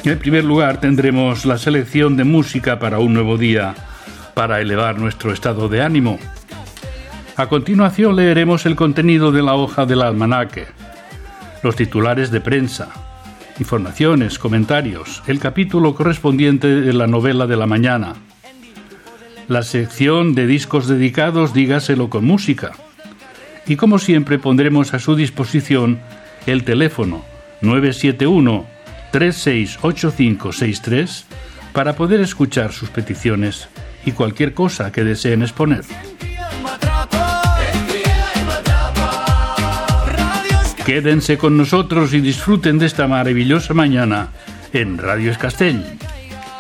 En primer lugar tendremos la selección de música para un nuevo día, para elevar nuestro estado de ánimo. A continuación leeremos el contenido de la hoja del almanaque, los titulares de prensa, informaciones, comentarios, el capítulo correspondiente de la novela de la mañana, la sección de discos dedicados, dígaselo con música. Y como siempre pondremos a su disposición el teléfono 971-368563 para poder escuchar sus peticiones y cualquier cosa que deseen exponer. Quédense con nosotros y disfruten de esta maravillosa mañana en Radio Es Castell.